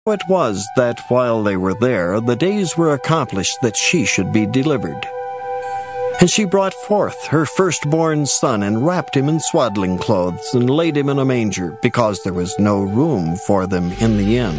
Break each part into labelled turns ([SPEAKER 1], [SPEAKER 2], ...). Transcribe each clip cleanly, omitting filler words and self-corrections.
[SPEAKER 1] It was that while they were there, the days were accomplished that she should be delivered. And she brought forth her firstborn son, and wrapped him in swaddling clothes, and laid him in a manger, because there was no room for them in the inn.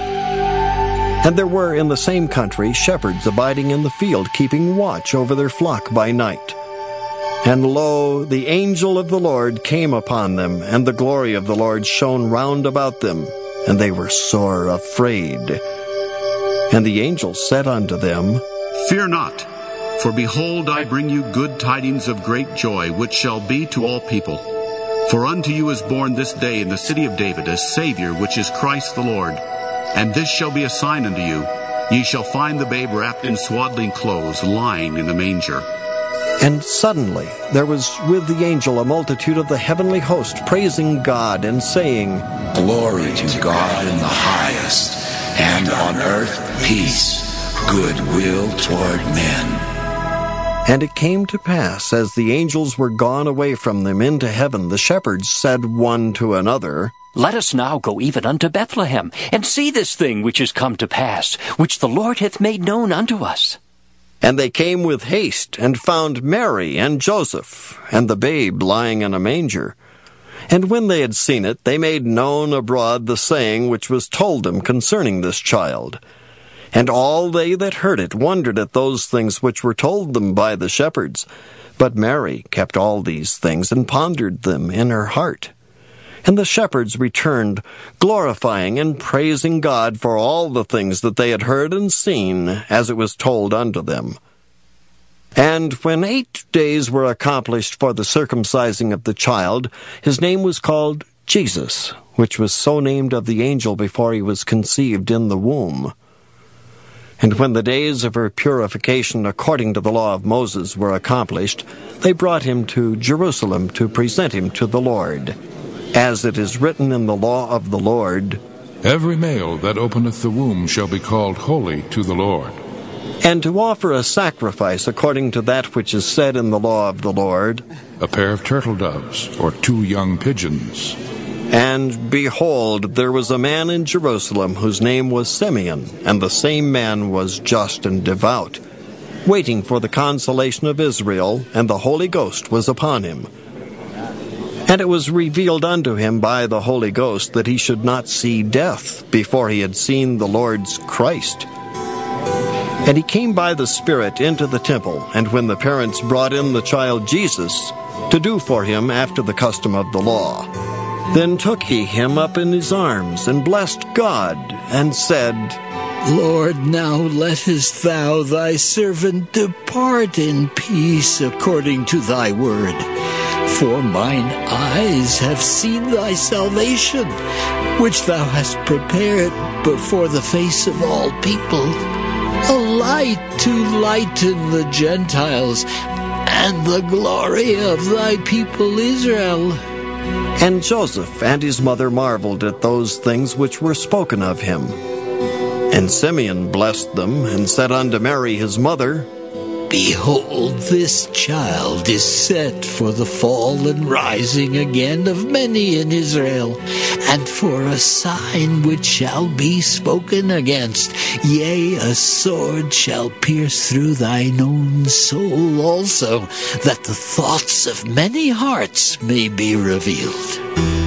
[SPEAKER 1] And there were in the same country shepherds abiding in the field, keeping watch over their flock by night. And lo, the angel of the Lord came upon them, and the glory of the Lord shone round about them, and they were sore afraid. And the angel said unto them,
[SPEAKER 2] Fear not, for behold, I bring you good tidings of great joy, which shall be to all people. For unto you is born this day in the city of David a Savior, which is Christ the Lord. And this shall be a sign unto you, ye shall find the babe wrapped in swaddling clothes, lying in a manger.
[SPEAKER 1] And suddenly there was with the angel a multitude of the heavenly host, praising God, and saying,
[SPEAKER 3] Glory to God in the highest, and on earth peace, goodwill toward men.
[SPEAKER 1] And it came to pass, as the angels were gone away from them into heaven, the shepherds said one to another,
[SPEAKER 4] Let us now go even unto Bethlehem, and see this thing which is come to pass, which the Lord hath made known unto us.
[SPEAKER 1] And they came with haste, and found Mary and Joseph, and the babe lying in a manger. And when they had seen it, they made known abroad the saying which was told them concerning this child. And all they that heard it wondered at those things which were told them by the shepherds. But Mary kept all these things, and pondered them in her heart. And the shepherds returned, glorifying and praising God for all the things that they had heard and seen, as it was told unto them. And when 8 days were accomplished for the circumcising of the child, his name was called Jesus, which was so named of the angel before he was conceived in the womb. And when the days of her purification according to the law of Moses were accomplished, they brought him to Jerusalem to present him to the Lord. As it is written in the law of the Lord,
[SPEAKER 5] Every male that openeth the womb shall be called holy to the Lord.
[SPEAKER 1] And to offer a sacrifice according to that which is said in the law of the Lord,
[SPEAKER 5] A pair of turtle doves, or 2 young pigeons.
[SPEAKER 1] And behold, there was a man in Jerusalem whose name was Simeon, and the same man was just and devout, waiting for the consolation of Israel, and the Holy Ghost was upon him. And it was revealed unto him by the Holy Ghost that he should not see death before he had seen the Lord's Christ. And he came by the Spirit into the temple, and when the parents brought in the child Jesus, to do for him after the custom of the law, then took he him up in his arms, and blessed God, and said,
[SPEAKER 6] Lord, now lettest thou thy servant depart in peace according to thy word. For mine eyes have seen thy salvation, which thou hast prepared before the face of all people, a light to lighten the Gentiles, and the glory of thy people Israel.
[SPEAKER 1] And Joseph and his mother marveled at those things which were spoken of him. And Simeon blessed them, and said unto Mary his mother,
[SPEAKER 6] Behold, this child is set for the fall and rising again of many in Israel, and for a sign which shall be spoken against. Yea, a sword shall pierce through thine own soul also, that the thoughts of many hearts may be revealed.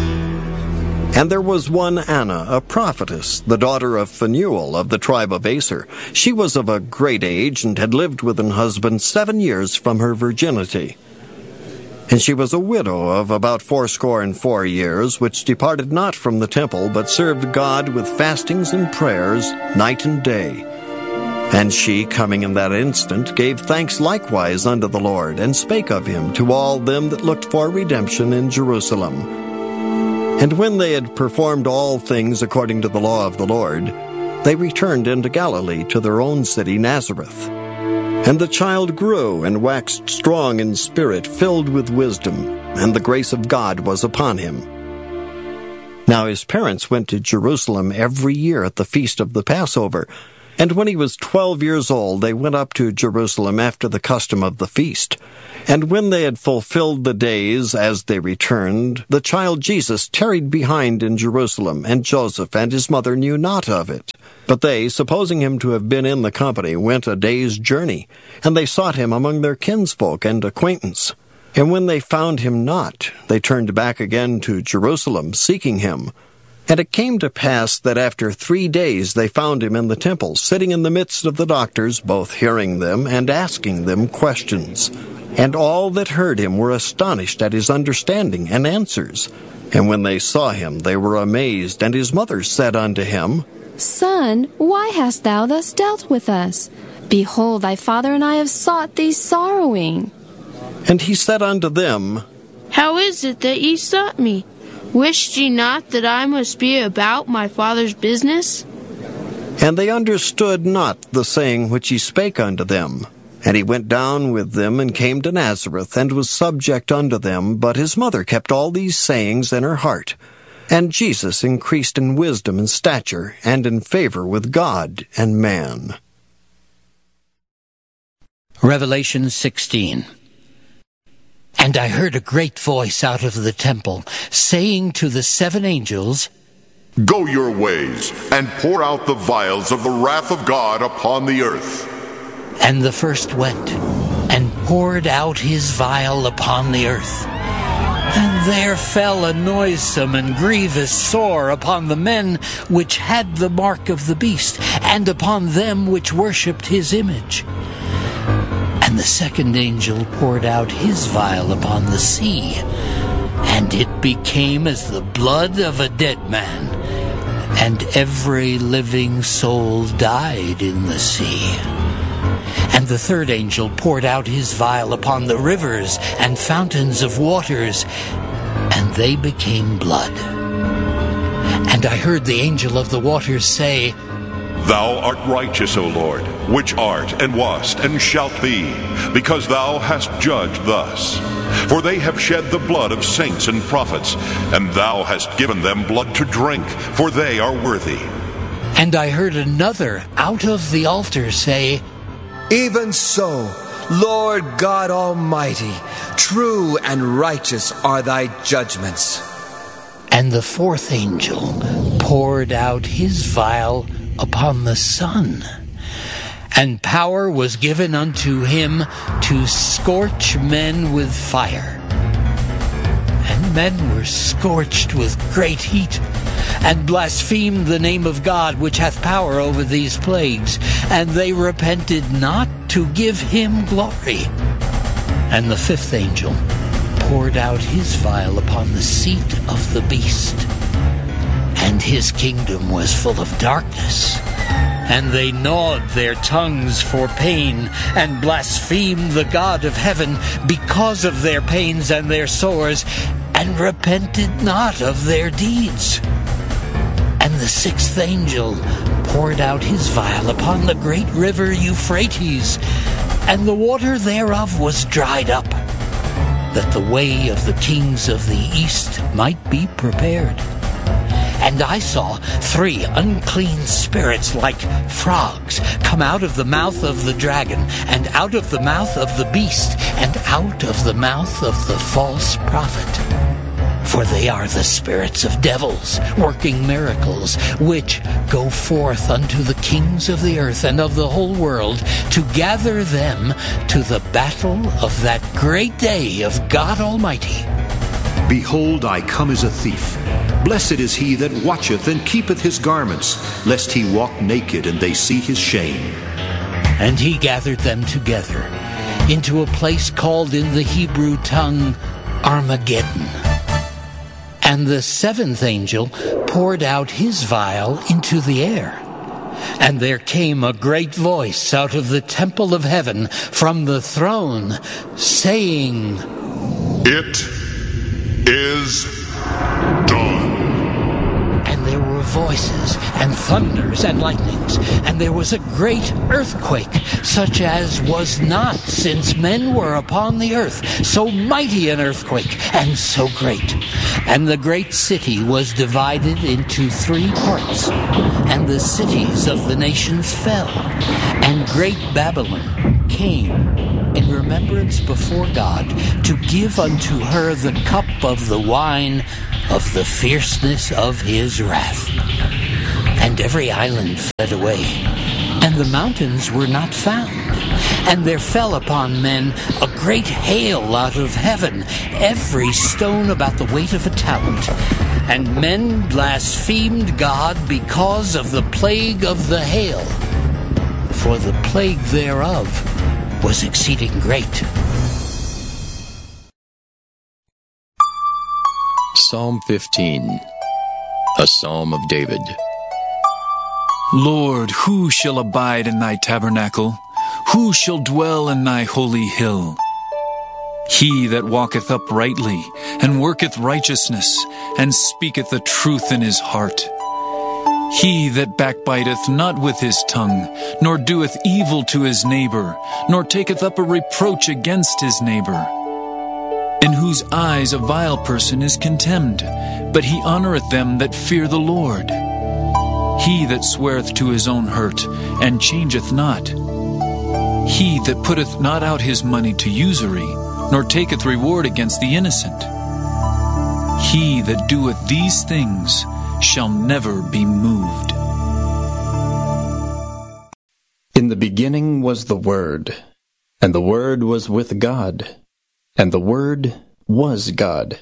[SPEAKER 1] And there was one Anna, a prophetess, the daughter of Phanuel of the tribe of Aser. She was of a great age, and had lived with an husband 7 years from her virginity. And she was a widow of about 84 years, which departed not from the temple, but served God with fastings and prayers night and day. And she, coming in that instant, gave thanks likewise unto the Lord, and spake of him to all them that looked for redemption in Jerusalem. And when they had performed all things according to the law of the Lord, they returned into Galilee to their own city Nazareth. And the child grew and waxed strong in spirit, filled with wisdom, and the grace of God was upon him. Now his parents went to Jerusalem every year at the feast of the Passover. And when he was 12 years old, they went up to Jerusalem after the custom of the feast. And when they had fulfilled the days as they returned, the child Jesus tarried behind in Jerusalem, and Joseph and his mother knew not of it. But they, supposing him to have been in the company, went a day's journey, and they sought him among their kinsfolk and acquaintance. And when they found him not, they turned back again to Jerusalem, seeking him. And it came to pass that after 3 days they found him in the temple, sitting in the midst of the doctors, both hearing them and asking them questions. And all that heard him were astonished at his understanding and answers. And when they saw him, they were amazed. And his mother said unto him,
[SPEAKER 7] Son, why hast thou thus dealt with us? Behold, thy father and I have sought thee sorrowing.
[SPEAKER 1] And he said unto them,
[SPEAKER 8] How is it that ye sought me? Wished ye not that I must be about my father's business?
[SPEAKER 1] And they understood not the saying which he spake unto them. And he went down with them, and came to Nazareth, and was subject unto them. But his mother kept all these sayings in her heart. And Jesus increased in wisdom and stature, and in favor with God and man.
[SPEAKER 6] Revelation 16. And I heard a great voice out of the temple, saying to the 7 angels,
[SPEAKER 9] Go your ways, and pour out the vials of the wrath of God upon the earth.
[SPEAKER 6] And the first went, and poured out his vial upon the earth. And there fell a noisome and grievous sore upon the men which had the mark of the beast, and upon them which worshipped his image. And the second angel poured out his vial upon the sea, and it became as the blood of a dead man, and every living soul died in the sea. And the third angel poured out his vial upon the rivers and fountains of waters, and they became blood. And I heard the angel of the waters say,
[SPEAKER 9] Thou art righteous, O Lord, which art, and wast, and shalt be, because thou hast judged thus. For they have shed the blood of saints and prophets, and thou hast given them blood to drink, for they are worthy.
[SPEAKER 6] And I heard another out of the altar say,
[SPEAKER 10] Even so, Lord God Almighty, true and righteous are thy judgments.
[SPEAKER 6] And the fourth angel poured out his vial upon the sun, and power was given unto him to scorch men with fire. And men were scorched with great heat, and blasphemed the name of God, which hath power over these plagues, and they repented not to give him glory. And the fifth angel poured out his vial upon the seat of the beast, and his kingdom was full of darkness. And they gnawed their tongues for pain, and blasphemed the God of heaven because of their pains and their sores, and repented not of their deeds. And the sixth angel poured out his vial upon the great river Euphrates, and the water thereof was dried up, that the way of the kings of the east might be prepared. And I saw 3 unclean spirits like frogs come out of the mouth of the dragon, and out of the mouth of the beast, and out of the mouth of the false prophet. For they are the spirits of devils, working miracles, which go forth unto the kings of the earth and of the whole world, to gather them to the battle of that great day of God Almighty.
[SPEAKER 11] Behold, I come as a thief. Blessed is he that watcheth and keepeth his garments, lest he walk naked and they see his shame.
[SPEAKER 6] And he gathered them together into a place called in the Hebrew tongue Armageddon. And the seventh angel poured out his vial into the air. And there came a great voice out of the temple of heaven from the throne, saying,
[SPEAKER 9] It is done.
[SPEAKER 6] And there were voices and thunders and lightnings, and there was a great earthquake, such as was not since men were upon the earth, so mighty an earthquake, and so great. And the great city was divided into 3 parts, and the cities of the nations fell, and great Babylon came in remembrance before God to give unto her the cup of the wine of the fierceness of his wrath. And every island fled away, and the mountains were not found. And there fell upon men a great hail out of heaven, every stone about the weight of a talent. And men blasphemed God because of the plague of the hail, for the plague thereof was exceeding great.
[SPEAKER 12] Psalm 15, a psalm of David.
[SPEAKER 13] Lord, who shall abide in thy tabernacle? Who shall dwell in thy holy hill? He that walketh uprightly, and worketh righteousness, and speaketh the truth in his heart. He that backbiteth not with his tongue, nor doeth evil to his neighbor, nor taketh up a reproach against his neighbor. In whose eyes a vile person is contemned, but he honoureth them that fear the Lord. He that sweareth to his own hurt, and changeth not. He that putteth not out his money to usury, nor taketh reward against the innocent. He that doeth these things shall never be moved.
[SPEAKER 12] In the beginning was the Word, and the Word was with God, and the Word was God.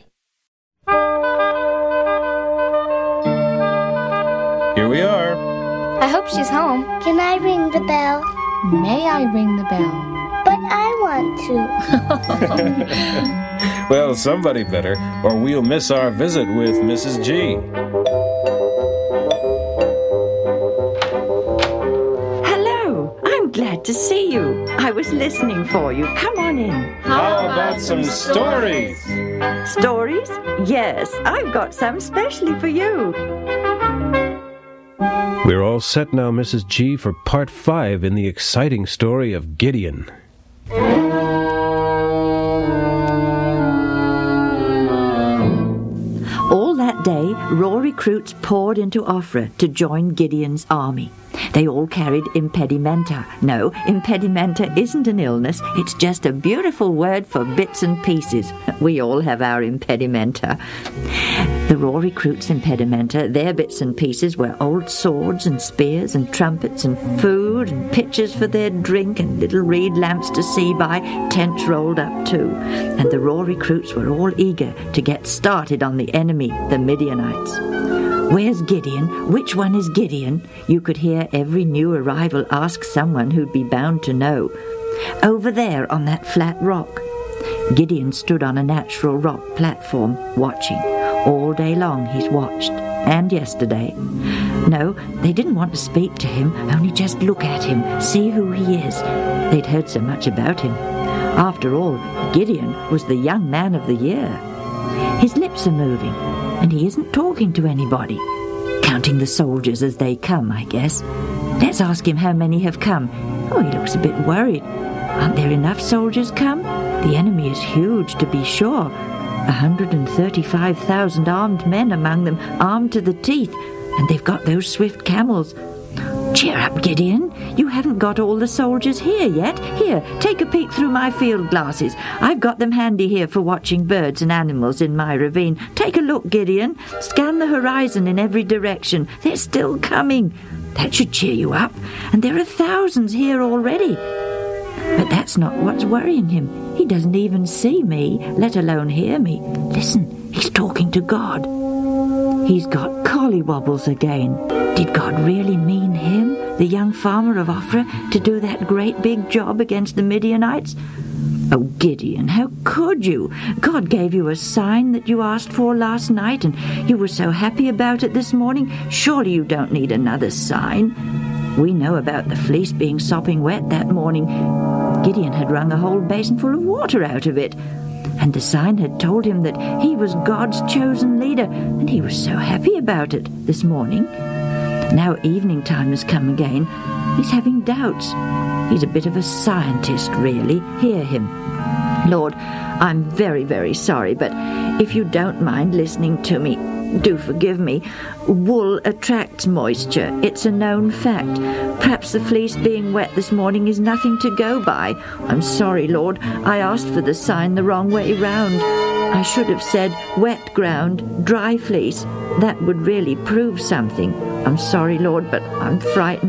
[SPEAKER 14] Here we are.
[SPEAKER 15] I hope she's home.
[SPEAKER 16] Can I ring the bell?
[SPEAKER 15] May I ring the bell?
[SPEAKER 16] But I want to.
[SPEAKER 14] Well, somebody better, or we'll miss our visit with Mrs. G.
[SPEAKER 17] Hello, I'm glad to see you. I was listening for you. Come on in.
[SPEAKER 14] How about some stories?
[SPEAKER 17] Stories? Yes, I've got some specially for you.
[SPEAKER 14] We're all set now, Mrs. G, for part 5 in the exciting story of Gideon.
[SPEAKER 17] All that day, raw recruits poured into Ophrah to join Gideon's army. They all carried impedimenta. No, impedimenta isn't an illness. It's just a beautiful word for bits and pieces. We all have our impedimenta. The raw recruits' impedimenta, their bits and pieces, were old swords and spears and trumpets and food and pitchers for their drink and little reed lamps to see by, tents rolled up too. And the raw recruits were all eager to get started on the enemy, the Midianites. Where's Gideon? Which one is Gideon? You could hear every new arrival ask someone who'd be bound to know. Over there on that flat rock. Gideon stood on a natural rock platform, watching. All day long he's watched, and yesterday. No, they didn't want to speak to him, only just look at him, see who he is. They'd heard so much about him. After all, Gideon was the young man of the year. His lips are moving, and he isn't talking to anybody. Counting the soldiers as they come, I guess. Let's ask him how many have come. Oh, he looks a bit worried. Aren't there enough soldiers come? The enemy is huge, to be sure. 135,000 armed men among them, armed to the teeth, and they've got those swift camels. Cheer up, Gideon. You haven't got all the soldiers here yet. Here, take a peek through my field glasses. I've got them handy here for watching birds and animals in my ravine. Take a look, Gideon. Scan the horizon in every direction. They're still coming. That should cheer you up. And there are thousands here already. But that's not what's worrying him. He doesn't even see me, let alone hear me. Listen, he's talking to God. He's got collywobbles again. Did God really mean him, the young farmer of Ophrah, to do that great big job against the Midianites? Oh, Gideon, how could you? God gave you a sign that you asked for last night, and you were so happy about it this morning. Surely you don't need another sign. We know about the fleece being sopping wet that morning. Gideon had wrung a whole basin full of water out of it. And the sign had told him that he was God's chosen leader, and he was so happy about it this morning. Now evening time has come again. He's having doubts. He's a bit of a scientist, really. Hear him. Lord, I'm very, very sorry, but if you don't mind listening to me, do forgive me. Wool attracts moisture. It's a known fact. Perhaps the fleece being wet this morning is nothing to go by. I'm sorry, Lord. I asked for the sign the wrong way round. I should have said wet ground, dry fleece. That would really prove something. I'm sorry, Lord, but I'm frightened.